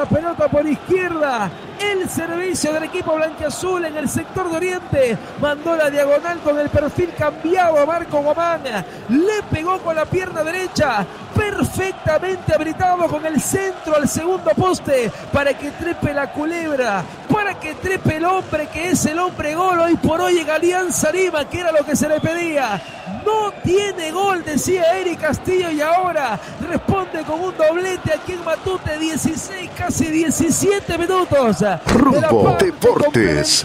La pelota por izquierda. El servicio del equipo blanquiazul en el sector de Oriente. Mandó la diagonal con el perfil cambiado a Marco Guamán. Le pegó con la pierna derecha. Perfectamente habilitado con el centro al segundo poste. Para que trepe la culebra. Para que trepe el hombre que es el hombre gol. Hoy por hoy en Alianza Lima, que era lo que se le pedía. No tiene gol, decía Eric Castillo, y ahora responde con un doblete aquí en Matute. 16, casi 17 minutos. Rumbo Deportes.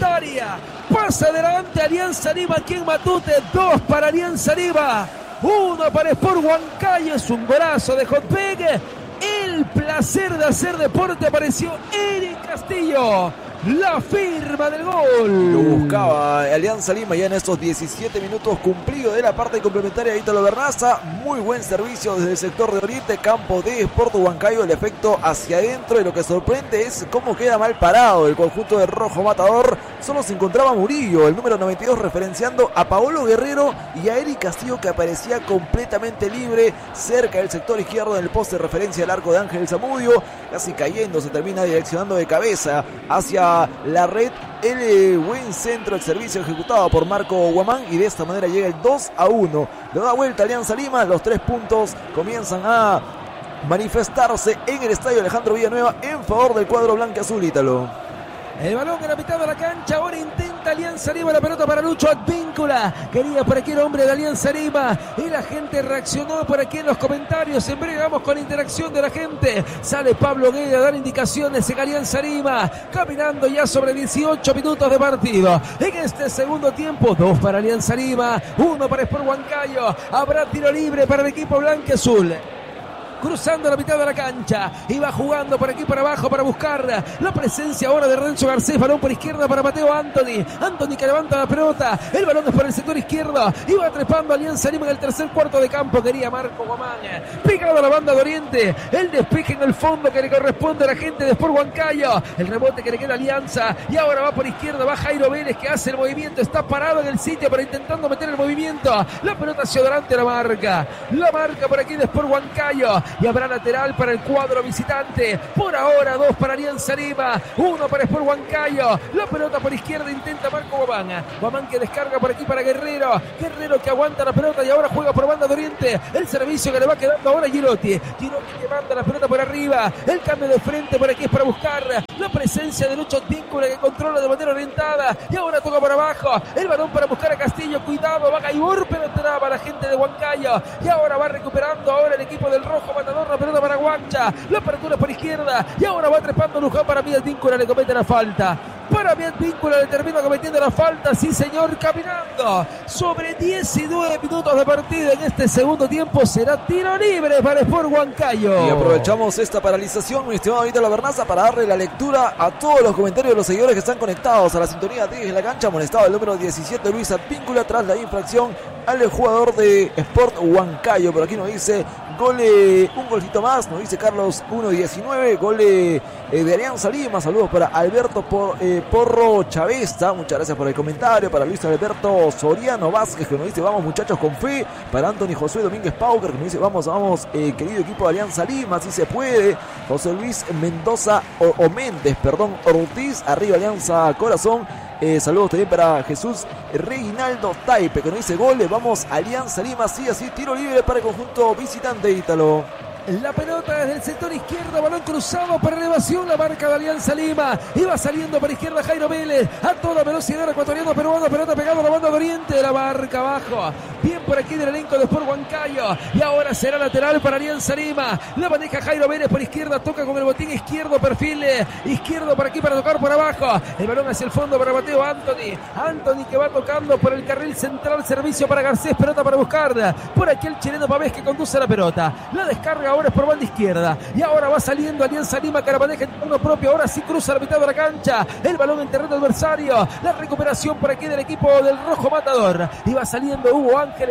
Pasa adelante Alianza Lima aquí en Matute. 2 para Alianza Lima, 1 para Sport Huancayo. Es un brazo de Jotpeg. El placer de hacer deporte, apareció Eric Castillo. La firma del gol. Lo buscaba Alianza Lima ya en estos 17 minutos cumplidos de la parte complementaria de Ítalo Bernaza. Muy buen servicio desde el sector de Oriente, campo de Sport Huancayo. El efecto hacia adentro, y lo que sorprende es cómo queda mal parado el conjunto de Rojo Matador. Solo se encontraba Murillo, el número 92, referenciando a Paolo Guerrero y a Eric Castillo, que aparecía completamente libre cerca del sector izquierdo en el poste de referencia al arco de Ángel Zamudio. Casi cayendo, se termina direccionando de cabeza hacia la red. El buen centro, el servicio ejecutado por Marco Guamán, y de esta manera llega el 2-1. Lo da vuelta Alianza Lima. Los 3 puntos comienzan a manifestarse en el estadio Alejandro Villanueva en favor del cuadro blanquiazul, Ítalo. El balón en la mitad de la cancha. Ahora intenta Alianza Lima. La pelota para Lucho Advíncula. Quería por aquí el hombre de Alianza Lima. Y la gente reaccionó por aquí en los comentarios. En breve vamos con la interacción de la gente. Sale Pablo Gueda a dar indicaciones en Alianza Lima. Caminando ya sobre 18 minutos de partido. En este segundo tiempo, 2 para Alianza Lima, 1 para Sport Huancayo. Habrá tiro libre para el equipo blanquiazul. Cruzando la mitad de la cancha y va jugando por aquí para abajo para buscar la presencia ahora de Renzo Garcés. Balón por izquierda para Mateo Anthony que levanta la pelota. El balón es por el sector izquierdo y va trepando Alianza Lima en el tercer cuarto de campo. Quería Marco Guamán, pegado a la banda de Oriente. El despeje en el fondo que le corresponde a la gente de Sport Huancayo. El rebote que le queda a Alianza, y ahora va por izquierda, va Jairo Vélez, que hace el movimiento. Está parado en el sitio pero intentando meter el movimiento. La pelota hacia adelante, la marca por aquí de Sport Huancayo. Y habrá lateral para el cuadro visitante. Por ahora 2 para Alianza Lima, 1 para Sport Huancayo. La pelota por izquierda intenta Marco Guamán. Guamán que descarga por aquí para Guerrero. Guerrero que aguanta la pelota y ahora juega por banda de Oriente. El servicio que le va quedando ahora a Girotti. Girotti que manda la pelota por arriba. El cambio de frente por aquí es para buscar la presencia de Lucho Advíncula, que controla de manera orientada. Y ahora toca por abajo. El balón para buscar a Castillo. Cuidado, va Gaibor, pero entraba la gente de Huancayo. Y ahora va recuperando ahora el equipo del Rojo Matador. La pelota para Guancha, la apertura por izquierda, y ahora va trepando Luján. Para mí Advíncula le comete la falta. Para mí Advíncula le termina cometiendo la falta. Sí señor, caminando sobre 19 minutos de partido en este segundo tiempo. Será tiro libre para Sport Huancayo. Y aprovechamos esta paralización, mi estimado Ítalo Bernaza, para darle la lectura a todos los comentarios de los seguidores que están conectados a la sintonía de la cancha. Amonestado el número 17, Luis Advíncula, tras la infracción al jugador de Sport Huancayo. Por aquí nos dice gol, un golcito más, nos dice Carlos 1-19, gol de Alianza Lima. Saludos para Alberto Porro Chavesta, muchas gracias por el comentario. Para Luis Alberto Soriano Vázquez, que nos dice vamos muchachos con fe. Para Anthony Josué Domínguez Pauker, que nos dice vamos querido equipo de Alianza Lima, si se puede. José Luis Mendoza Méndez, Ortiz, arriba Alianza Corazón. Saludos también para Jesús Reginaldo Taipe, que nos dice goles, vamos Alianza Lima, sí, así, tiro libre para el conjunto visitante, Ítalo. La pelota desde el sector izquierdo, balón cruzado para elevación, la marca de Alianza Lima. Iba saliendo por izquierda Jairo Vélez, a toda velocidad, ecuatoriano peruano, pelota pegada a la banda de Oriente, la marca abajo. Bien por aquí del elenco de Sport Huancayo. Y ahora será lateral para Alianza Lima. La maneja Jairo Vélez por izquierda, toca con el botín izquierdo, perfil izquierdo por aquí para tocar por abajo. El balón hacia el fondo para Mateo Anthony que va tocando por el carril central, servicio para Garcés, pelota para buscar por aquí el chileno Pavés, que conduce la pelota. La descarga ahora es por banda izquierda. Y ahora va saliendo Alianza Lima, que la maneja en turno propio. Ahora sí cruza la mitad de la cancha. El balón en terreno adversario. La recuperación por aquí del equipo del Rojo Matador. Y va saliendo Hugo Ángeles.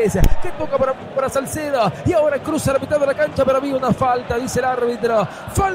Pavés, que toca para Salcedo, y ahora cruza la mitad de la cancha, pero había una falta, dice el árbitro.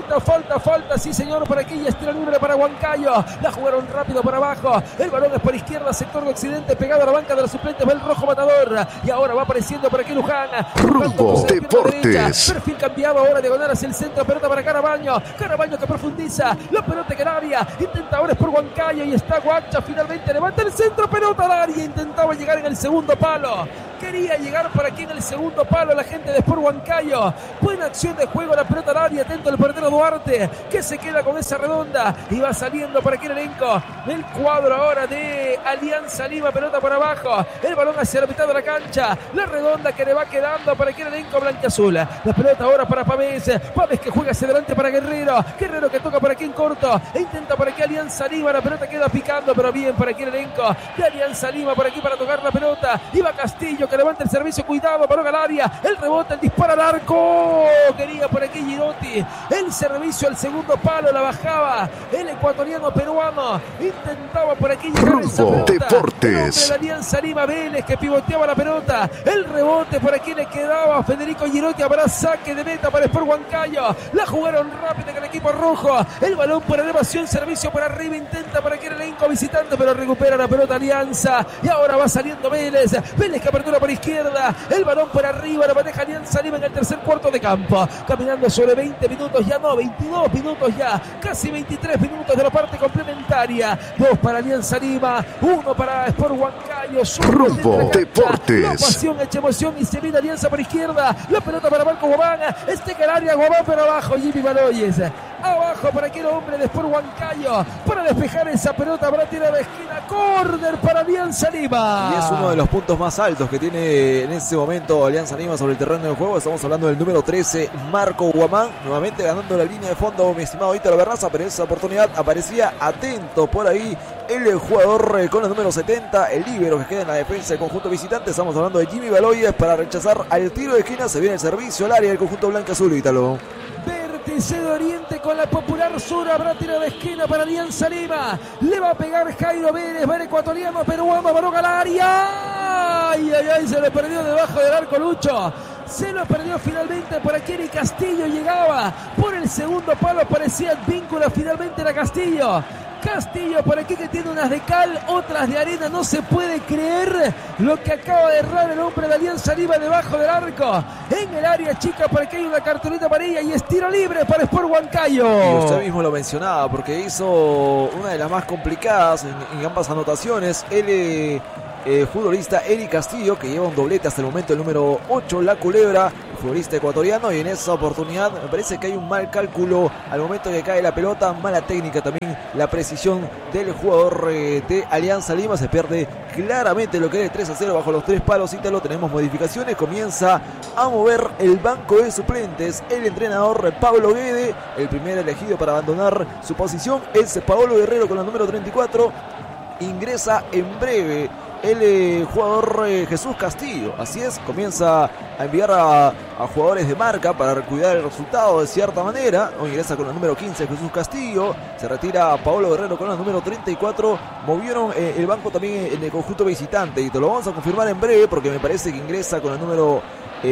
Falta, sí señor, por aquí ya estira libre para Huancayo. La jugaron rápido para abajo, el balón es por izquierda, sector de occidente, pegado a la banca de los suplentes, va el rojo matador, y ahora va apareciendo por aquí Luján. Rumbo Deportes. Perfil cambiado, ahora diagonal hacia el centro, pelota para Carabaño que profundiza, la pelota que el área, intenta ahora es por Huancayo, y está Guacha, finalmente levanta el centro, pelota al área, intentaba llegar en el segundo palo. Quería llegar por aquí en el segundo palo la gente de Sport Huancayo. Buena acción de juego, la pelota al área, atento el portero Duarte, que se queda con esa redonda y va saliendo por aquí el elenco del cuadro ahora de Alianza Lima. Pelota por abajo, el balón hacia la mitad de la cancha, la redonda que le va quedando por aquí el elenco blanquiazul. La pelota ahora para Pavés que juega hacia adelante para Guerrero que toca por aquí en corto e intenta por aquí Alianza Lima. La pelota queda picando, pero bien por aquí el elenco de Alianza Lima por aquí para tocar la pelota. Iba Castillo que levanta el servicio, cuidado, balón al área, el rebote, el disparo al arco, quería por aquí Girotti, el servicio al segundo palo, la bajaba el ecuatoriano peruano, intentaba por aquí llegar esa pelota. Deportes. De Alianza Lima, Vélez que pivoteaba la pelota, el rebote por aquí le quedaba a Federico Girotti, habrá saque de meta para Sport Huancayo, la jugaron rápido con el equipo rojo, el balón por elevación, servicio por arriba, intenta por aquí el elenco visitante, pero recupera la pelota Alianza, y ahora va saliendo Vélez que apertura por izquierda, el balón por arriba, la maneja Alianza Lima en el tercer cuarto de campo, caminando sobre 20 minutos, ya no, 22 minutos ya, casi 23 minutos de la parte complementaria, 2 para Alianza Lima, 1 para Sport Huancayo. Rumbo Deportes. La pasión, hecha emoción, y se viene Alianza por izquierda, la pelota para Marco Guamán, el área, Guamán pero abajo, Jimmy Baloyes, abajo para aquel hombre de Sport Huancayo, para despejar esa pelota, habrá tiro de esquina, córner para Alianza Lima. Y es uno de los puntos más altos que tiene en ese momento Alianza Lima sobre el terreno del juego. Estamos hablando del número 13, Marco Guamán, nuevamente ganando la línea de fondo, mi estimado Ítalo Bernaza, pero en esa oportunidad aparecía atento por ahí el jugador con el número 70, el líbero que queda en la defensa del conjunto visitante. Estamos hablando de Jimmy Baloyes para rechazar al tiro de esquina. Se viene el servicio al área del conjunto blanquiazul, Ítalo. Vértice de Oriente con la Popular Sur, habrá tiro de esquina para Alianza Lima, le va a pegar Jairo Vélez, va el ecuatoriano peruano, balón al área, ay, se le perdió debajo del arco Lucho, se lo perdió finalmente por aquí, y Castillo llegaba por el segundo palo, parecía Advíncula, finalmente era Castillo por aquí que tiene unas de cal, otras de arena, no se puede creer lo que acaba de errar el hombre de Alianza Lima debajo del arco, en el área chica, por aquí hay una cartulita amarilla y es tiro libre para Sport Huancayo. Y usted mismo lo mencionaba, porque hizo una de las más complicadas en ambas anotaciones, futbolista Eli Castillo, que lleva un doblete hasta el momento, el número 8, la culebra, futbolista ecuatoriano, y en esa oportunidad me parece que hay un mal cálculo al momento que cae la pelota, mala técnica también, la precisión del jugador de Alianza Lima, se pierde claramente lo que es el 3-0 bajo los 3 palos. Ítalo, tenemos modificaciones, comienza a mover el banco de suplentes, el entrenador Pablo Guede, el primer elegido para abandonar su posición es Paolo Guerrero con el número 34, ingresa en breve el jugador Jesús Castillo, así es, comienza a enviar a jugadores de marca para cuidar el resultado de cierta manera. Hoy ingresa con el número 15 Jesús Castillo, se retira Paolo Guerrero con el número 34, movieron el banco también en el conjunto visitante, y te lo vamos a confirmar en breve porque me parece que ingresa con el número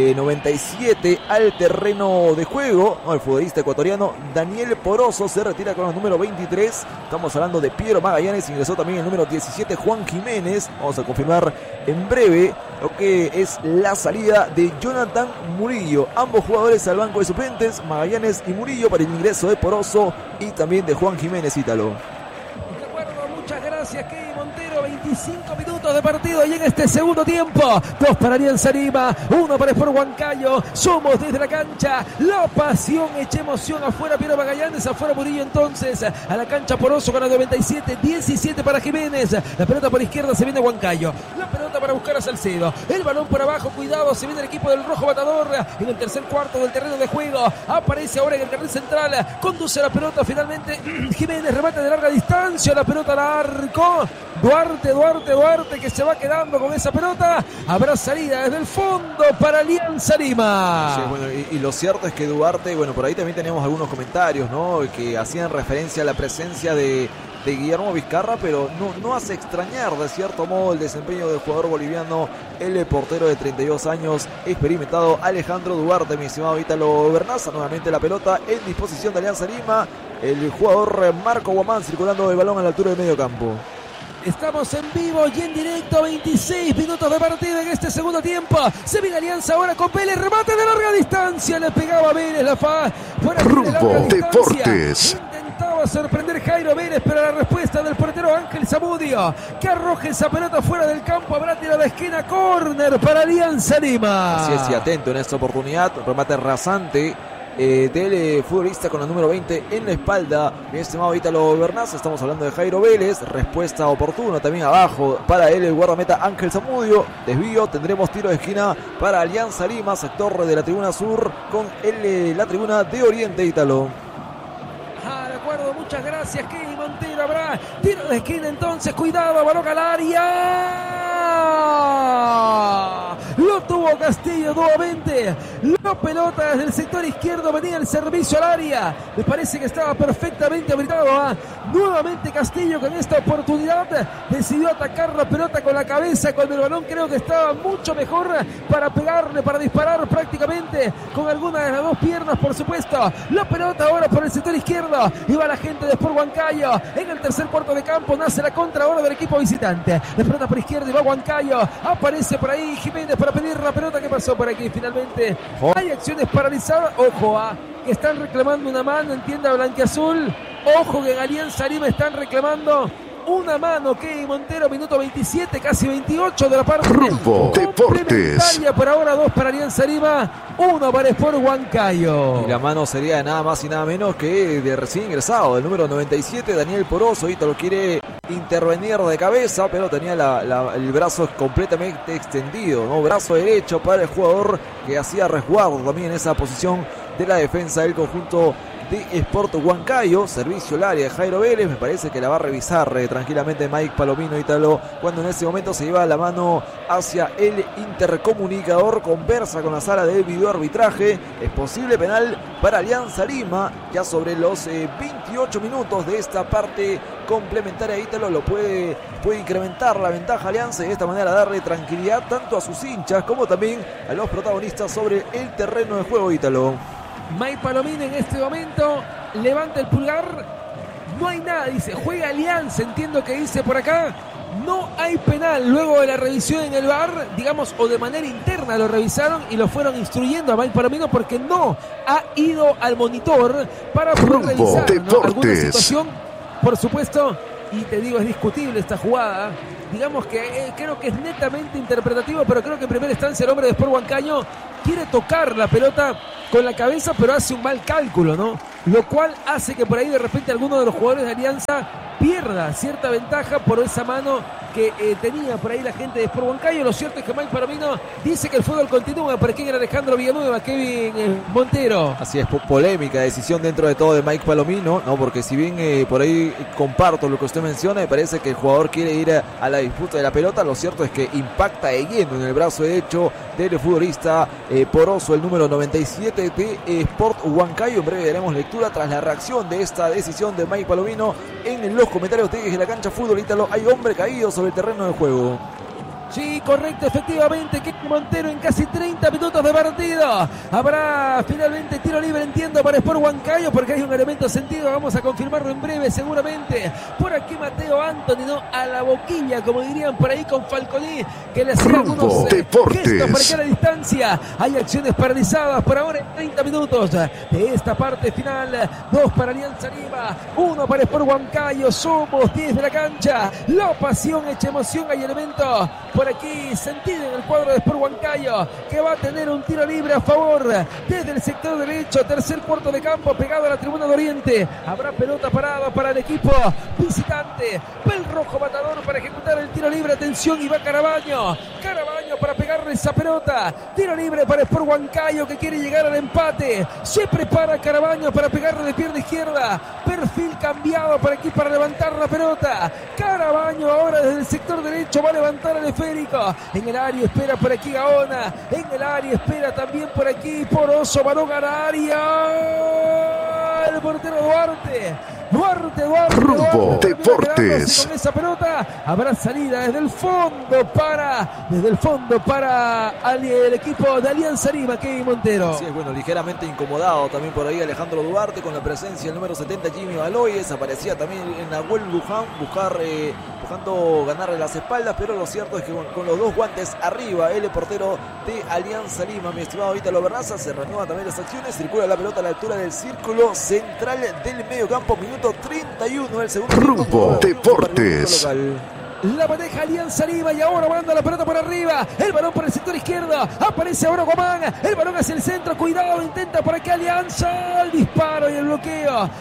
97 al terreno de juego, el futbolista ecuatoriano Daniel Poroso se retira con el número 23. Estamos hablando de Piero Magallanes, ingresó también el número 17 Juan Jiménez. Vamos a confirmar en breve lo que es la salida de Jonathan Murillo, ambos jugadores al banco de suplentes, Magallanes y Murillo, para el ingreso de Poroso y también de Juan Jiménez. Ítalo. De acuerdo, muchas gracias, Kevin Montero. 25 minutos de partido y en este segundo tiempo, 2 para Alianza Lima, 1 para Sport Huancayo. Somos desde la cancha, la pasión hecha emoción. Afuera Piero Magallanes, afuera Murillo, entonces a la cancha Poroso con el 97, 17 para Jiménez. La pelota por izquierda, se viene Huancayo, la pelota para buscar a Salcedo, el balón por abajo, cuidado, se viene el equipo del Rojo Matador en el tercer cuarto del terreno de juego. Aparece ahora en el carril central, conduce la pelota finalmente Jiménez, remate de larga distancia, la pelota al arco. Duarte que se va quedando con esa pelota. Habrá salida desde el fondo para Alianza Lima. Sí, bueno, y lo cierto es que Duarte, bueno, por ahí también tenemos algunos comentarios, ¿no?, que hacían referencia a la presencia de de Guillermo Vizcarra, pero no hace extrañar de cierto modo el desempeño del jugador boliviano, el portero de 32 años, experimentado Alejandro Duarte, mi estimado Ítalo Bernaza. Nuevamente la pelota en disposición de Alianza Lima, el jugador Marco Guamán circulando el balón a la altura del medio campo. Estamos en vivo y en directo, 26 minutos de partido en este segundo tiempo. Se viene Alianza ahora con Vélez, remate de larga distancia, le pegaba Vélez la fa. Rumbo Deportes. Intentaba sorprender Jairo Vélez, pero la respuesta del portero Ángel Zamudio, que arroja esa pelota fuera del campo. Habrá tiro de esquina, córner para Alianza Lima. Así es, y atento en esta oportunidad, remate rasante del futbolista con la número 20 en la espalda, mi estimado Ítalo Bernaza. Estamos hablando de Jairo Vélez, respuesta oportuna también abajo para él, el guardameta Ángel Zamudio. Desvío, tendremos tiro de esquina para Alianza Lima, sector de la tribuna sur con la tribuna de Oriente, Ítalo. De acuerdo, muchas gracias, Kevin Montero. Habrá tiro de esquina entonces, cuidado, balón al área. Lo tuvo Castillo nuevamente. La pelota desde el sector izquierdo, venía el servicio al área. Me parece que estaba perfectamente habilitado. Nuevamente Castillo con esta oportunidad decidió atacar la pelota con la cabeza, con el balón. Creo que estaba mucho mejor para pegarle, para disparar prácticamente con alguna de las dos piernas, por supuesto. La pelota ahora por el sector izquierdo. Iba la gente de Sport Huancayo. En el tercer cuarto de campo nace la contra ahora del equipo visitante. La pelota por izquierda y va Huancayo. Aparece por ahí Jiménez para pedir la pelota. ¿Qué pasó por aquí? Finalmente hay acciones paralizadas. Ojo, que están reclamando una mano en tienda blanquiazul. Ojo que en Alianza Lima están reclamando una mano. Kevin Montero, minuto 27, casi 28 de la parte Rumbo Deportes. Por ahora 2 para Alianza Lima, 1 para Sport Huancayo. Y la mano sería de nada más y nada menos que de recién ingresado, del número 97, Daniel Poroso. Ítalo quiere intervenir de cabeza, pero tenía el brazo completamente extendido, ¿no? Brazo derecho para el jugador que hacía resguardo también en esa posición de la defensa del conjunto de Sport Huancayo. Servicio al área de Jairo Vélez, me parece que la va a revisar tranquilamente Mike Palomino, Ítalo, cuando en ese momento se lleva la mano hacia el intercomunicador, conversa con la sala de videoarbitraje. Es posible penal para Alianza Lima, ya sobre los 28 minutos de esta parte complementaria. Ítalo lo puede incrementar la ventaja Alianza y de esta manera darle tranquilidad tanto a sus hinchas como también a los protagonistas sobre el terreno de juego, Ítalo. Mike Palomino en este momento levanta el pulgar. No hay nada, dice, juega Alianza, entiendo que dice por acá. No hay penal luego de la revisión en el VAR, digamos, o de manera interna lo revisaron y lo fueron instruyendo a Mike Palomino porque no ha ido al monitor para poder revisar, ¿no?, alguna situación, por supuesto. Y te digo, es discutible esta jugada. Digamos que creo que es netamente interpretativo, pero creo que en primera instancia el hombre de Sport Huancayo quiere tocar la pelota con la cabeza, pero hace un mal cálculo, ¿no? Lo cual hace que por ahí de repente alguno de los jugadores de Alianza pierda cierta ventaja por esa mano que tenía por ahí la gente de Sport Huancayo. Lo cierto es que Mike Palomino dice que el fútbol continúa. ¿Para quién era Alejandro Villanueva? Kevin Montero. Así es, polémica decisión dentro de todo de Mike Palomino, ¿no? Porque si bien por ahí comparto lo que usted menciona, me parece que el jugador quiere ir a la disputa de la pelota. Lo cierto es que impacta de lleno en el brazo derecho del futbolista Poroso, el número 97 de Sport Huancayo. En breve daremos lectura tras la reacción de esta decisión de Mike Palomino en los comentarios de la cancha fútbol. Ítalo, hay hombre caído sobre el terreno de juego. Sí, correcto, efectivamente, Kevin Montero en casi 30 minutos de partido. Habrá finalmente tiro libre, entiendo, para Sport Huancayo, porque hay un elemento sentido. Vamos a confirmarlo en breve, seguramente. Por aquí Mateo Anthony, ¿no? A la boquilla, como dirían por ahí con Falconi, que le hacía algunos gestos para que a la distancia. Hay acciones paralizadas por ahora en 30 minutos de esta parte final. 2 para Alianza Lima, 1 para Sport Huancayo. Somos 10 de la cancha. La pasión hecha emoción, hay elementos por aquí sentido en el cuadro de Sport Huancayo, que va a tener un tiro libre a favor desde el sector derecho, tercer cuarto de campo, pegado a la tribuna de Oriente. Habrá pelota parada para el equipo visitante. El rojo matador para ejecutar el tiro libre. Atención, y va Carabaño para pegarle esa pelota. Tiro libre para Sport Huancayo, que quiere llegar al empate. Se prepara Carabaño para pegarle de pierna izquierda. Perfil cambiado para aquí para levantar la pelota. Carabaño ahora desde el sector derecho va a levantar el esférico. En el área espera por aquí Gaona. En el área espera también por aquí Poroso. Balón al área. El portero Duarte Rumbo Deportes. Con esa pelota habrá salida desde el fondo para el equipo de Alianza Lima, Kevin Montero. Sí, bueno, ligeramente incomodado también por ahí Alejandro Duarte con la presencia del número 70 Jimmy Baloyes. Aparecía también en Nahuel Luján buscando ganarle las espaldas, pero lo cierto es que con los dos guantes arriba, el portero de Alianza Lima, mi estimado Ítalo Bernaza, se reanuda también las acciones, circula la pelota a la altura del círculo central del medio campo, minuto 31 del segundo Rumbo Deportes. La maneja Alianza Lima y ahora manda la pelota por arriba. El balón por el sector izquierdo. Aparece ahora Guamán. El balón hacia el centro. Cuidado, intenta por aquí Alianza. El disparo y el bloqueo.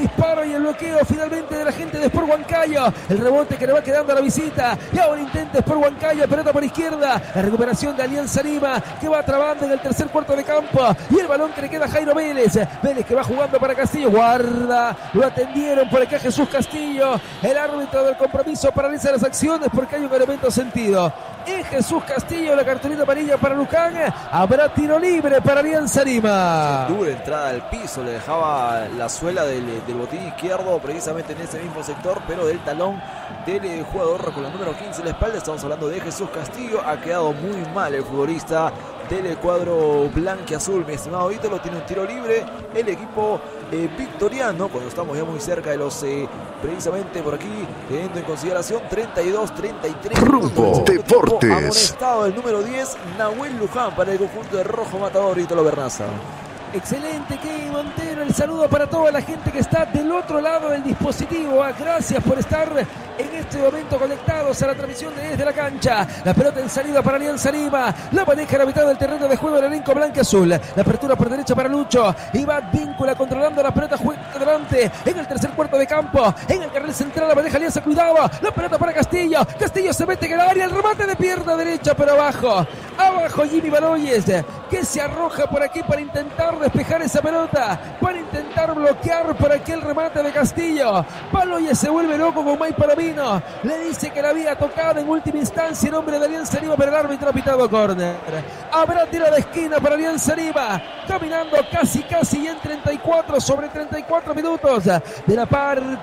Finalmente de la gente de Sport Huancayo. El rebote que le va quedando a la visita. Y ahora intenta Sport Huancayo. Pelota por izquierda. La recuperación de Alianza Lima que va trabando en el tercer cuarto de campo. Y el balón que le queda a Jairo Vélez. Vélez que va jugando para Castillo. Guarda. Lo atendieron por aquí a Jesús Castillo. El árbitro del compromiso paraliza las acciones porque hay un elemento sentido. Es Jesús Castillo, la cartulina amarilla para Luján. Habrá tiro libre para Alianza Lima. Dura entrada al piso, le dejaba la suela del botín izquierdo precisamente en ese mismo sector, pero del talón del jugador con la número 15 en la espalda. Estamos hablando de Jesús Castillo. Ha quedado muy mal el futbolista del cuadro blanquiazul, mi estimado Ítalo. Tiene un tiro libre el equipo victoriano, cuando estamos ya muy cerca de los precisamente por aquí, teniendo en consideración 32-33. Rumbo Deportes. Amonestado el número 10 Nahuel Luján para el conjunto de Rojo Matador, Ítalo Bernaza. Excelente, Kevin Montero. El saludo para toda la gente que está del otro lado del dispositivo. Gracias por estar en este momento conectados a la transmisión de Desde la Cancha. La pelota en salida para Alianza Lima. La maneja a la mitad del terreno de juego el elenco blanquiazul. La apertura por derecha para Lucho. Y va Víncula controlando la pelota. Juega adelante en el tercer cuarto de campo. En el carril central la maneja Alianza. Cuidado. La pelota para Castillo. Castillo se mete en el área. El remate de pierna derecha, pero abajo. Abajo Jimmy Baloyes, que se arroja por aquí para intentar despejar esa pelota, para intentar bloquear por aquí el remate de Castillo. Baloyes se vuelve loco con May Palomino. Le dice que la había tocado en última instancia en nombre de Alianza Lima, pero el árbitro ha pitado córner. Habrá tiro de esquina para Alianza Lima. Caminando casi y en 34 sobre 34 minutos de la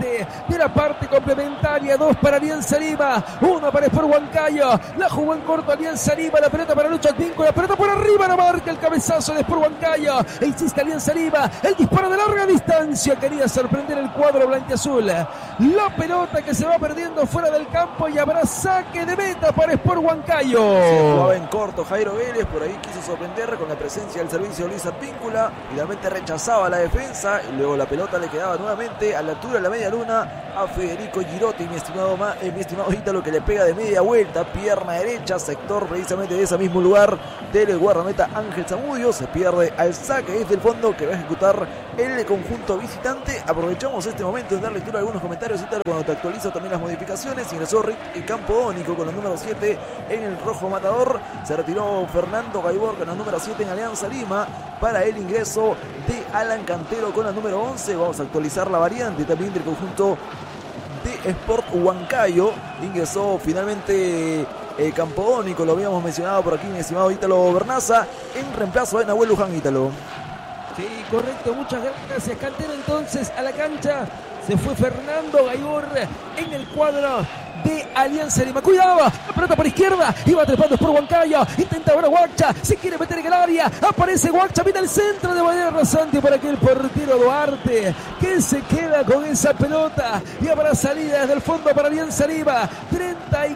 parte complementaria. 2 para Alianza Lima, 1 para Sport Huancayo. La jugó en corto Alianza Lima. La pelota para Lucho Advíncula. La pelota por arriba. La marca el cabezazo de Sport Huancayo. E insiste Alianza Lima. El disparo de larga distancia. Quería sorprender el cuadro blanquiazul. La pelota que se va perdiendo fuera del campo y habrá saque de meta para Sport Huancayo. Se jugaba en corto Jairo Vélez. Por ahí quiso sorprender con la presencia del servicio de Luis Advíncula. Finalmente rechazaba la defensa. Y luego la pelota le quedaba nuevamente a la altura de la media luna a Federico Girotti, mi estimado Ítalo, que le pega de media vuelta. Pierna derecha. Sector precisamente de ese mismo lugar del guardameta Ángel Zamudio. Se pierde al saque desde el fondo que va a ejecutar el conjunto visitante. Aprovechamos este momento de dar lectura a algunos comentarios, Ítalo, cuando te actualizo también las modificaciones. Ingresó Rick Campodónico con el número 7 en el Rojo Matador. Se retiró Fernando Gaibor con el número 7 en Alianza Lima para el ingreso de Alan Cantero con el número 11. Vamos a actualizar la variante también del conjunto de Sport Huancayo. Ingresó finalmente Campodónico, lo habíamos mencionado por aquí, mi estimado Ítalo Bernaza, en reemplazo de Nahuel Luján, Ítalo. Sí, correcto, muchas gracias. Cantero entonces a la cancha. Se fue Fernando Gaibor en el cuadro de Alianza Lima. Cuidado, la pelota por izquierda. Iba trepando por Huancayo. Intenta ahora Guacha. Se quiere meter en el área. Aparece Guacha. Viene al centro de manera rasante para aquel portero Duarte, que se queda con esa pelota. Y habrá salida desde el fondo para Alianza Lima. 30 y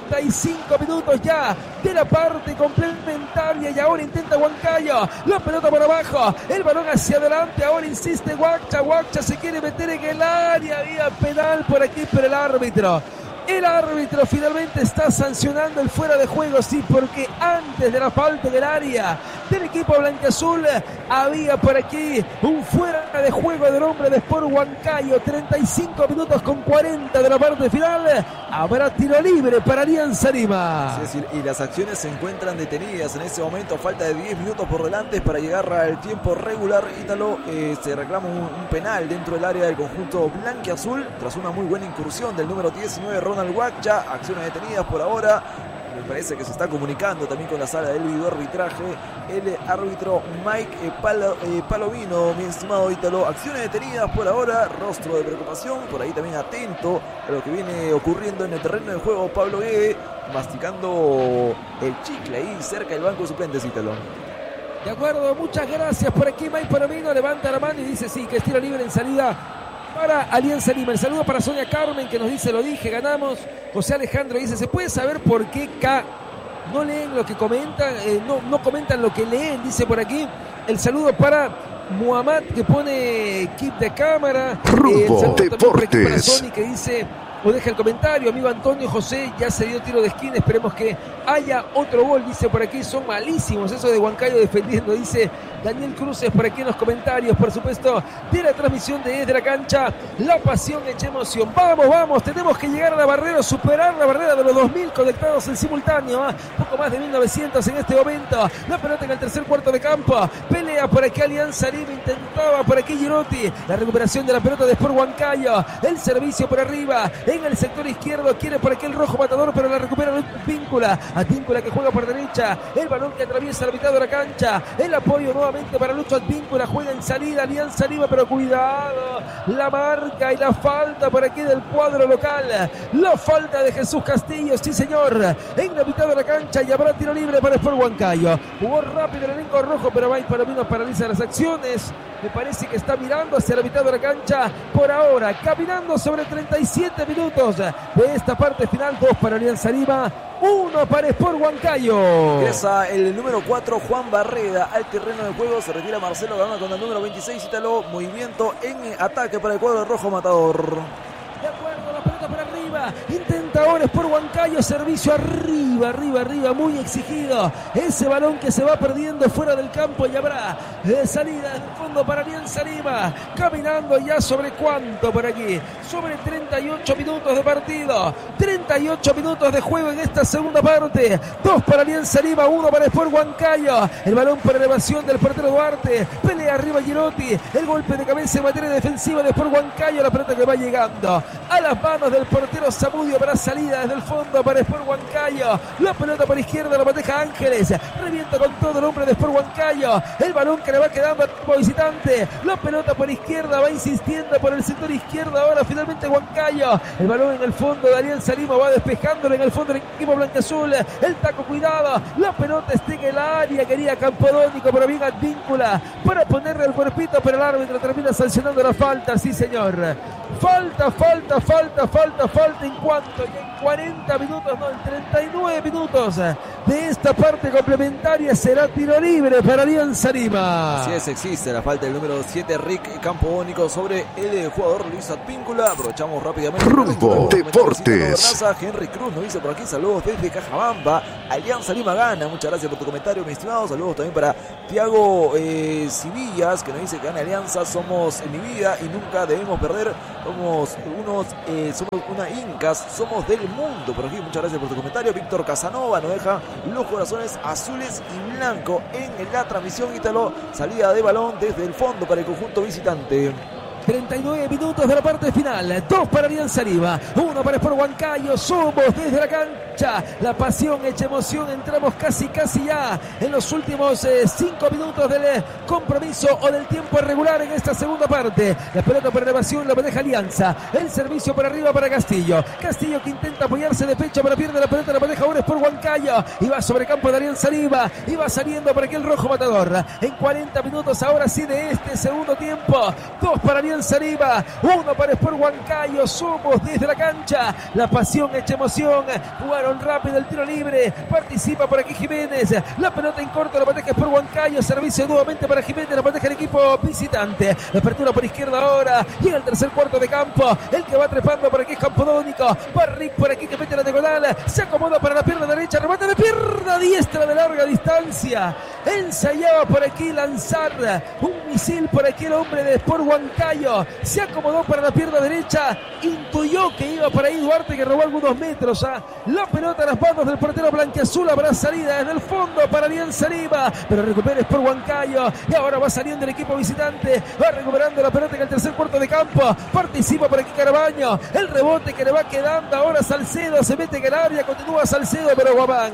35 minutos ya de la parte complementaria. Y ahora intenta Huancayo. La pelota por abajo. El balón hacia adelante. Ahora insiste Guacha. Guacha se quiere meter en el área. Había penal por aquí, pero el árbitro finalmente está sancionando el fuera de juego, sí, porque antes de la falta del área del equipo blanquiazul había por aquí un fuera de juego del hombre de Sport Huancayo. 35 minutos con 40 de la parte final. Habrá tiro libre para Alianza Lima. Sí, y las acciones se encuentran detenidas en este momento. Falta de 10 minutos por delante para llegar al tiempo regular. Ítalo, se reclama un penal dentro del área del conjunto blanquiazul tras una muy buena incursión del número 19 Ronald Guacha. Acciones detenidas por ahora. me parece que se está comunicando también con la sala del videoarbitraje el árbitro Mike Palomino, mi estimado Ítalo. Acciones detenidas por ahora, rostro de preocupación, por ahí también atento a lo que viene ocurriendo en el terreno de juego. Pablo Guede masticando el chicle ahí cerca del banco de suplentes, Ítalo. De acuerdo, muchas gracias. Por aquí Mike Palomino levanta la mano y dice sí, que es tiro libre en salida para Alianza Lima. El saludo para Sonia Carmen, que nos dice, lo dije, ganamos. José Alejandro dice, ¿se puede saber por qué no leen lo que comentan? No comentan lo que leen, dice por aquí. El saludo para Muhammad, que pone kit de cámara. Rumbo Deportes. Para Sony, que dice, o deja el comentario, amigo Antonio José, ya se dio tiro de esquina, esperemos que haya otro gol, dice por aquí. Son malísimos eso de Huancayo defendiendo, dice Daniel Cruces por aquí en los comentarios, por supuesto, de la transmisión de Desde la Cancha. La pasión hecha emoción. Vamos, tenemos que llegar a la barrera, superar la barrera de los 2000 conectados en simultáneo, poco más de 1900 en este momento. La pelota en el tercer cuarto de campo, pelea por aquí Alianza Lima, intentaba por aquí Girotti, la recuperación de la pelota de Sport Huancayo, el servicio por arriba, en el sector izquierdo, quiere por aquí el rojo matador, pero la recupera Advíncula, que juega por derecha, el balón que atraviesa la mitad de la cancha, el apoyo nuevamente para Lucho Advíncula, juega en salida Alianza Lima, pero cuidado, la marca y la falta por aquí del cuadro local, la falta de Jesús Castillo, sí señor, en la mitad de la cancha, y habrá tiro libre para Sport Huancayo. Jugó rápido el elenco rojo, pero Mike Palomino paraliza las acciones, me parece que está mirando hacia la mitad de la cancha por ahora, caminando sobre 37 minutos de esta parte final. 2 para Alianza Lima, 1 para Sport Huancayo. Ingresa el número 4, Juan Barreda, al terreno de juego. Se retira Marcelo Gama con el número 26, Ítalo. Movimiento en ataque para el cuadro rojo matador. De acuerdo, la pelota para arriba, intenta ahora Sport Huancayo, servicio arriba, muy exigido, ese balón que se va perdiendo fuera del campo, y habrá salida del fondo para Alianza Lima, caminando ya sobre cuánto por aquí, sobre 38 minutos de partido, 38 minutos de juego en esta segunda parte. 2 para Alianza Lima, 1 para Sport Huancayo, el balón por elevación del portero Duarte, pelea arriba Girotti, el golpe de cabeza en materia defensiva de Sport Huancayo, la pelota que va llegando a las manos del portero Zamudio para salida desde el fondo para Sport Huancayo. La pelota por izquierda la maneja Ángeles, revienta con todo el hombre de Sport Huancayo, el balón que le va quedando al equipo visitante, la pelota por izquierda va insistiendo por el sector izquierdo, ahora finalmente Huancayo, el balón en el fondo de Alianza Lima, va despejándolo en el fondo del equipo blanquiazul, el taco cuidado, la pelota está en el área, quería Campodónico, pero bien Advíncula para ponerle el cuerpito, pero el árbitro termina sancionando la falta, sí señor, falta en cuanto, y en 40 minutos, no, en 39 minutos de esta parte complementaria será tiro libre para Alianza Lima. Así es, existe la falta del número 7, Rick Campodónico, sobre el jugador Luis Advíncula. Aprovechamos rápidamente. Rumbo Deportes. Henry Cruz nos dice por aquí, saludos desde Cajabamba. Alianza Lima gana, muchas gracias por tu comentario, mi estimado. Saludos también para Tiago Civillas, que nos dice que gana Alianza, somos en mi vida y nunca debemos perder, somos una Incas, somos del mundo. Por aquí, muchas gracias por tu comentario. Víctor Casanova nos deja los corazones azules y blancos en la transmisión, Ítalo. Salida de balón desde el fondo para el conjunto visitante. 39 minutos de la parte final, 2 para Alianza Lima, 1 para Sport Huancayo. Somos desde la cancha, la pasión hecha emoción, entramos casi ya en los últimos 5 minutos del compromiso o del tiempo regular en esta segunda parte. La pelota por elevación la maneja Alianza, el servicio por arriba para Castillo que intenta apoyarse de pecho, pero pierde la pelota, la maneja ahora Sport Huancayo y va sobre campo de Alianza Lima y va saliendo por aquí el rojo matador. En 40 minutos ahora sí de este segundo tiempo, 2 para Alianza Lima, 1 para Sport Huancayo. Somos desde la cancha, la pasión hecha emoción. Jugaron rápido el tiro libre, participa por aquí Jiménez, la pelota en corto la maneja Sport Huancayo, servicio nuevamente para Jiménez, la maneja el equipo visitante, la apertura por izquierda ahora, llega el tercer cuarto de campo, el que va trepando por aquí es Campodónico, Barrick por aquí que mete la diagonal, se acomoda para la pierna derecha, remate de pierna diestra de larga distancia, ensayaba por aquí lanzar un misil por aquí el hombre de Sport Huancayo, Huancayo. Se acomodó para la pierna derecha. Intuyó que iba para ahí Duarte, que robó algunos metros. La pelota a las manos del portero blanquiazul. Habrá salida desde el fondo para Alianza Lima. Pero recupera por Huancayo. Y ahora va saliendo el equipo visitante. Va recuperando la pelota en el tercer cuarto de campo. Participa por aquí Carabaño. El rebote que le va quedando ahora Salcedo. Se mete en el área. Continúa Salcedo, pero Guamán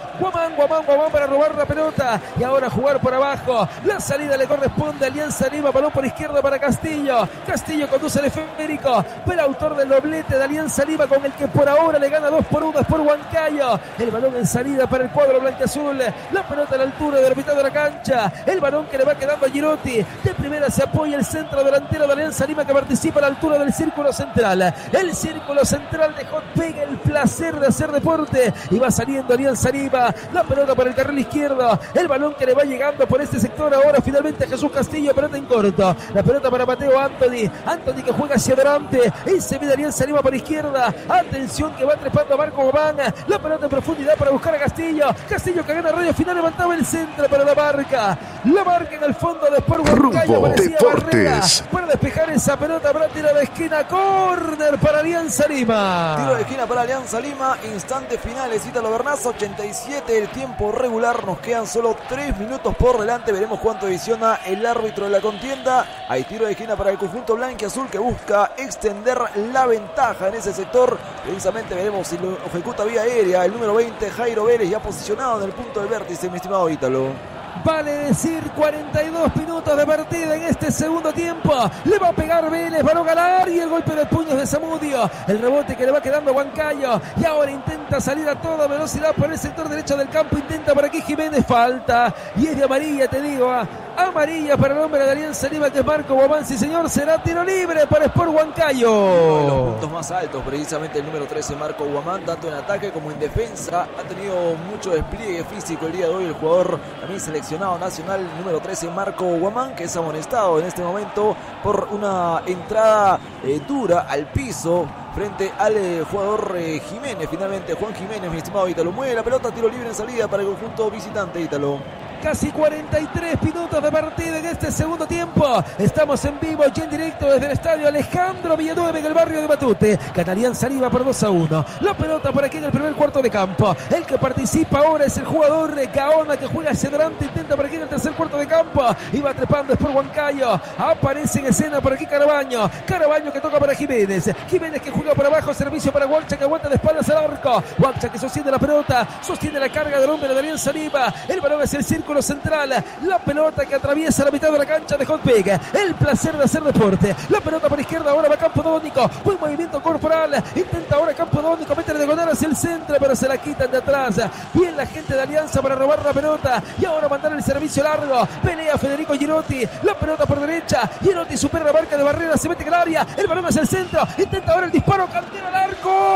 para robar la pelota. Y ahora jugar por abajo. La salida le corresponde a Alianza Lima. Balón por izquierda para Castillo. Castillo conduce el esférico. Pero autor del doblete de Alianza Lima, con el que por ahora le gana 2-1 es por Huancayo. El balón en salida para el cuadro blanquiazul. La pelota a la altura de la mitad de la cancha. El balón que le va quedando a Girotti. De primera se apoya el centro delantero de Alianza Lima, que participa a la altura del círculo central. El círculo central de Hot Pega el placer de hacer deporte. Y va saliendo Alianza Lima. La pelota para el carril izquierdo. El balón que le va llegando por este sector ahora finalmente a Jesús Castillo. Pelota en corto. La pelota para Mateo Anthony. Anthony que juega hacia adelante. Y se mide Alianza Lima por izquierda. Atención que va trepando a Marco Gobán. La pelota en profundidad para buscar a Castillo. Castillo que gana radio final. Levantaba el centro para la marca. La marca en el fondo de Sport Huancayo. Parecía Barrera para despejar esa pelota. Habrá tiro de esquina. Córner para Alianza Lima. Tiro de esquina para Alianza Lima. Instantes finales. Ítalo Bernaza, 87 el tiempo regular. Nos quedan solo 3 minutos por delante. Veremos cuánto adiciona el árbitro de la contienda. Hay tiro de esquina para el conjunto blanquiazul, que busca extender la ventaja en ese sector. Precisamente veremos si lo ejecuta vía aérea el número 20, Jairo Vélez, ya posicionado en el punto del vértice, mi estimado Ítalo. Vale decir 42 minutos de partida en este segundo tiempo. Le va a pegar Vélez, balón al área y el golpe de puños de Zamudio. El rebote que le va quedando a Huancayo. Y ahora intenta salir a toda velocidad por el sector derecho del campo. Intenta por aquí Jiménez, falta. Y es de amarilla, te digo. Amarilla para el hombre de Alianza Lima, que es Marco Guamán. Sí, señor, será tiro libre para Sport Huancayo. Uno de los puntos más altos, precisamente el número 13, Marco Guamán, tanto en ataque como en defensa. Ha tenido mucho despliegue físico el día de hoy el jugador también seleccionado nacional, número 13, Marco Guamán, que es amonestado en este momento por una entrada dura al piso frente al jugador Jiménez. Finalmente Juan Jiménez, mi estimado Ítalo, mueve la pelota, tiro libre en salida para el conjunto visitante, Ítalo. Casi 43 minutos de partida en este segundo tiempo. Estamos en vivo y en directo desde el estadio Alejandro Villanueva en el barrio de Matute. Gana Alianza Lima por 2-1. La pelota por aquí en el primer cuarto de campo. El que participa ahora es el jugador Gaona, que juega hacia adelante. Intenta por aquí en el tercer cuarto de campo. Y va trepando es por Huancayo. Aparece en escena por aquí Carabaño. Carabaño que toca para Jiménez. Jiménez que juega por abajo. Servicio para Huancha, que aguanta de espaldas al arco. Huancha que sostiene la pelota. Sostiene la carga del hombre de Alianza Lima. El balón hacia el círculo central. La pelota que atraviesa la mitad de la cancha de Hot Pega. El placer de hacer deporte. La pelota por izquierda ahora va Campo Dónico. Buen movimiento corporal. Intenta ahora Campo Dónico meter diagonal hacia el centro, pero se la quitan de atrás. Bien la gente de Alianza para robar la pelota. Y ahora mandar el servicio largo. Pelea Federico Girotti. La pelota por derecha. Girotti supera la marca de barrera. Se mete en el área. El balón hacia el centro. Intenta ahora el disparo. Cantero al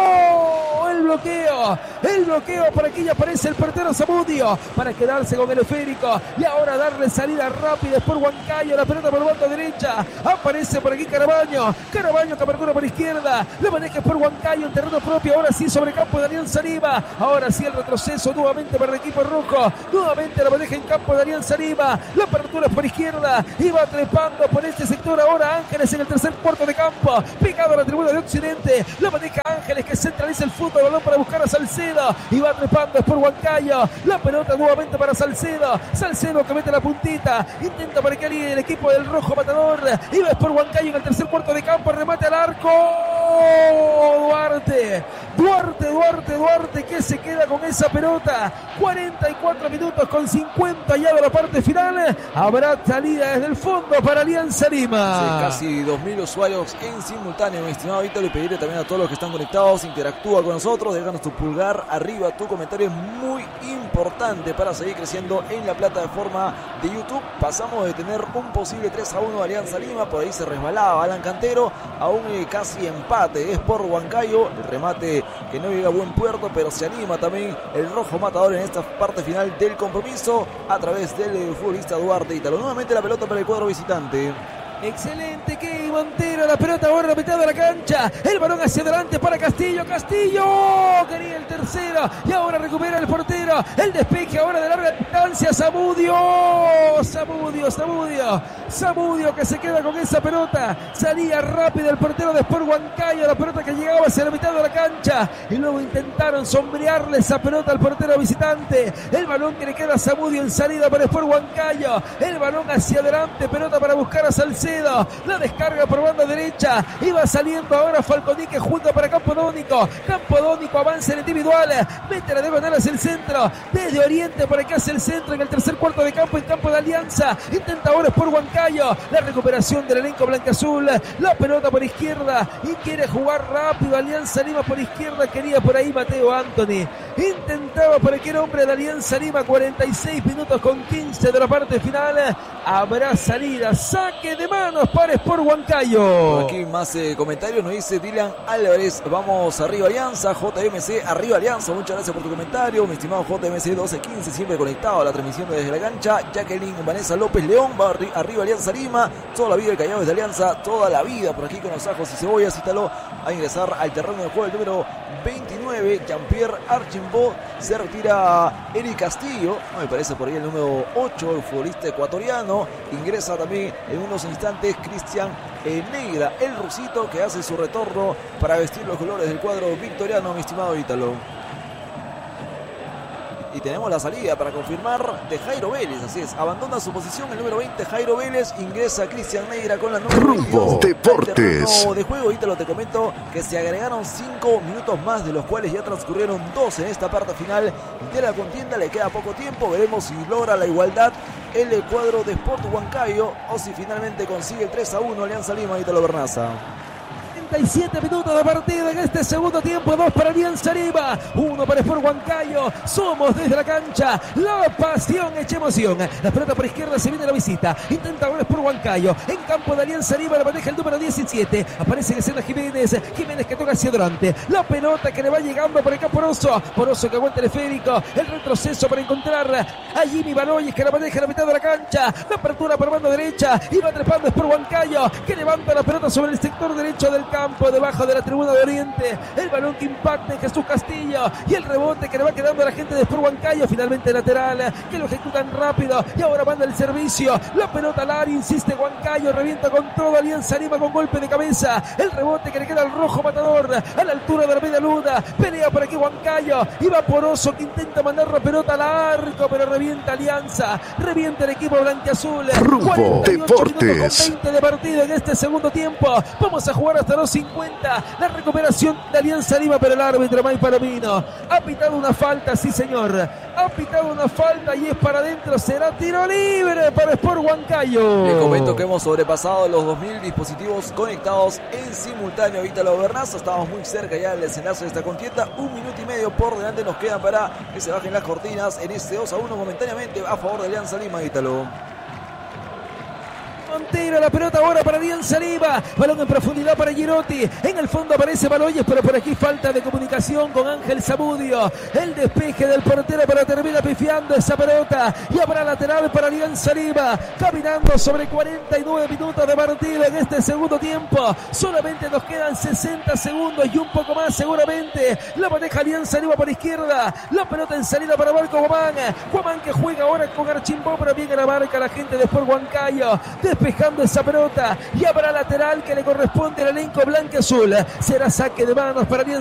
arco. El bloqueo. El bloqueo. Por aquí ya aparece el portero Zamudio para quedarse con el esférico. Y ahora darle salida rápida por Huancayo. La pelota por banda derecha. Aparece por aquí Carabaño. Carabaño que apertura por izquierda. Le maneja por Huancayo en terreno propio. Ahora sí sobre campo de Alianza Lima. Ahora sí el retroceso nuevamente para el equipo rojo. Nuevamente la maneja en campo de Alianza Lima. La apertura es por izquierda. Y va trepando por este sector ahora Ángeles en el tercer cuarto de campo. Pegado a la tribuna de Occidente. La maneja Ángeles que centraliza el fútbol. Balón para buscar a Salcedo. Y va trepando es por Huancayo. La pelota nuevamente para Salcedo. Salcedo que mete la puntita. Intenta para que alguien el equipo del rojo matador. Y va por Huancayo en el tercer cuarto de campo. Remate al arco. Duarte que se queda con esa pelota. 44 minutos con 50 ya de la parte final. Habrá salida desde el fondo para Alianza Lima. Sí, casi 2000 usuarios en simultáneo, mi estimado Víctor. Y pedirle también a todos los que están conectados, interactúa con nosotros, déjanos tu pulgar arriba, tu comentario es muy importante para seguir creciendo en la plataforma de YouTube. Pasamos de tener un posible 3-1 de Alianza Lima, por ahí se resbalaba Alan Cantero, a un casi empate es por Huancayo. El remate que no llega a buen puerto, pero se anima también el rojo matador en esta parte final del compromiso a través del futbolista Duarte Ítalo. Nuevamente la pelota para el cuadro visitante. Excelente que Montero, la pelota ahora a la mitad de la cancha, el balón hacia adelante para Castillo, quería el tercero y ahora recupera el portero, el despeje ahora de larga distancia, Zamudio, Zamudio que se queda con esa pelota. Salía rápido el portero de Sport Huancayo. La pelota que llegaba hacia la mitad de la cancha. Y luego intentaron sombrearle esa pelota al portero visitante. El balón que le queda a Zamudio en salida para Sport Huancayo. El balón hacia adelante. Pelota para buscar a Salcedo. La descarga por banda derecha. Iba saliendo ahora Falconi que juega para Campodónico. Campodónico avanza en individual. Mete la diagonal hacia el centro. Desde Oriente por aquí hacia el centro. En el tercer cuarto de campo. En campo de Alianza. Intenta ahora Sport Huancayo. La recuperación del elenco blancaazul. La pelota por izquierda. Y quiere jugar rápido. Alianza Lima por izquierda. Quería por ahí Mateo Anthony. Intentaba por aquí el hombre de Alianza Lima. 46 minutos con 15 de la parte final. Habrá salida. Saque de manos para Sport Huancayo. Por aquí más comentarios. Nos dice Dylan Álvarez. Vamos arriba Alianza. JMC arriba Alianza. Muchas gracias por tu comentario. Mi estimado JMC 1215. Siempre conectado a la transmisión desde la cancha. Jacqueline Vanessa López León. Va arriba Alianza Lima. Toda la vida el Callao desde Alianza. Toda la vida por aquí con los ajos y cebollas. Instaló a ingresar al terreno de juego el número 29. Jean-Pierre Archambault. Se retira Eric Castillo. Me parece por ahí el número 8. El futbolista ecuatoriano. Ingresa también en unos instantes Cristian Negra, el rusito que hace su retorno para vestir los colores del cuadro victoriano, mi estimado Ítalo. Y tenemos la salida para confirmar de Jairo Vélez, así es, abandona su posición el número 20 Jairo Vélez, ingresa Cristian Negra con la número 22. Rumbo Deportes. De juego, Ítalo, te comento que se agregaron 5 minutos más, de los cuales ya transcurrieron 2 en esta parte final de la contienda. Le queda poco tiempo, veremos si logra la igualdad el cuadro de Sport Huancayo o si finalmente consigue el 3-1 Alianza Lima, Ítalo Bernaza. 37 minutos de partido en este segundo tiempo. 2 para Alianza Lima, 1 para Sport Huancayo. Somos desde la cancha la pasión hecha emoción. La pelota por izquierda, se viene la visita. Intenta ahora Sport Huancayo. En campo de Alianza Lima la maneja el número 17. Aparece en escena Jiménez. Jiménez que toca hacia adelante. La pelota que le va llegando por acá Poroso. Poroso que aguanta el esférico. El retroceso para encontrar a Jimmy Baloyes que la maneja en la mitad de la cancha. La apertura por banda derecha. Y va trepando Sport Huancayo que levanta la pelota sobre el sector derecho del campo. Debajo de la tribuna de Oriente, el balón que impacta en Jesús Castillo y el rebote que le va quedando a la gente de Sport Huancayo, finalmente lateral, que lo ejecutan rápido y ahora manda el servicio, la pelota al área, insiste Huancayo, revienta con todo Alianza Lima con golpe de cabeza, el rebote que le queda al rojo matador a la altura de la media luna, pelea por aquí Huancayo, y va Poroso que intenta mandar la pelota al arco, pero revienta Alianza, revienta el equipo blanquiazul. Rumbo Deportes. 20 de partido en este segundo tiempo, vamos a jugar hasta los 50, la recuperación de Alianza Lima, pero el árbitro May Palomino ha pitado una falta, sí señor, ha pitado una falta y es para adentro, será tiro libre para Sport Huancayo. Le comento que hemos sobrepasado los 2000 dispositivos conectados en simultáneo, Ítalo Bernaza, estamos muy cerca ya del desenlace de esta contienda, 1 minuto y medio por delante nos quedan para que se bajen las cortinas en este 2-1 momentáneamente a favor de Alianza Lima, Ítalo. Montero, la pelota ahora para Alianza Lima, balón en profundidad para Girotti, en el fondo aparece Baloyes, pero por aquí falta de comunicación con Ángel Zamudio, el despeje del portero pero termina pifiando esa pelota y habrá lateral para Alianza Lima, caminando sobre 49 minutos de partido en este segundo tiempo, solamente nos quedan 60 segundos y un poco más seguramente, la maneja Alianza Lima por izquierda, la pelota en salida para Marco Guamán que juega ahora con Archambault, pero bien a la marca la gente de Sport Huancayo, despejando esa pelota y habrá lateral que le corresponde al elenco blanquiazul. Será saque de manos para Alianza.